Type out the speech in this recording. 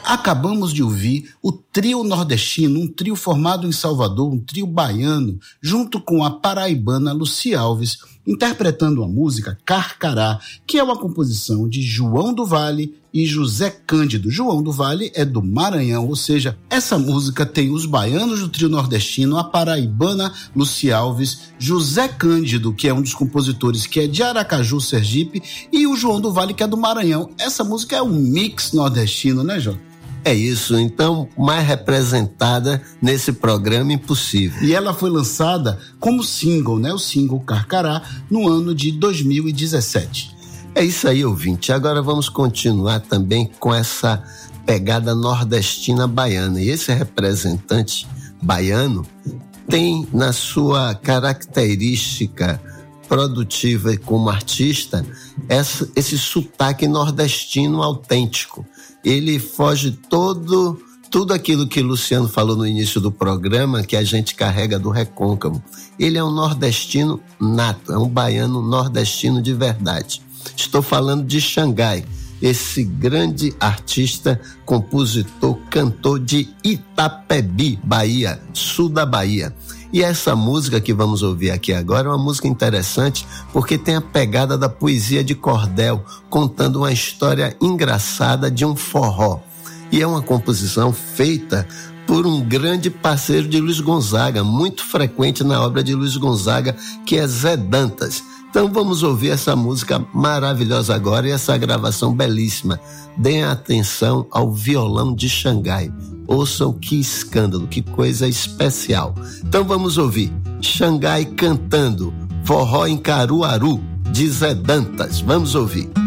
Acabamos de ouvir o trio nordestino, um trio formado em Salvador, um trio baiano, junto com a paraibana Luci Alves, interpretando a música Carcará, que é uma composição de João do Vale e José Cândido. João do Vale é do Maranhão, ou seja, essa música tem os baianos do trio nordestino, a paraibana Luci Alves, José Cândido, que é um dos compositores que é de Aracaju, Sergipe, e o João do Vale, que é do Maranhão. Essa música é um mix nordestino, né, João? É isso, então, mais representada nesse programa impossível. E ela foi lançada como single, né? O single Carcará, no ano de 2017. É isso aí, ouvinte. Agora vamos continuar também com essa pegada nordestina baiana. E esse representante baiano tem na sua característica produtiva e como artista esse sotaque nordestino autêntico. Ele foge tudo aquilo que Luciano falou no início do programa, que a gente carrega do recôncavo. Ele é um nordestino nato, é um baiano nordestino de verdade. Estou falando de Xangai, esse grande artista, compositor, cantor de Itapebi, Bahia, sul da Bahia. E essa música que vamos ouvir aqui agora é uma música interessante porque tem a pegada da poesia de cordel, contando uma história engraçada de um forró. E é uma composição feita por um grande parceiro de Luiz Gonzaga, muito frequente na obra de Luiz Gonzaga, que é Zé Dantas. Então vamos ouvir essa música maravilhosa agora e essa gravação belíssima. Deem atenção ao violão de Xangai. Ouçam que escândalo, que coisa especial. Então vamos ouvir Xangai cantando Forró em Caruaru, de Zé Dantas. Vamos ouvir.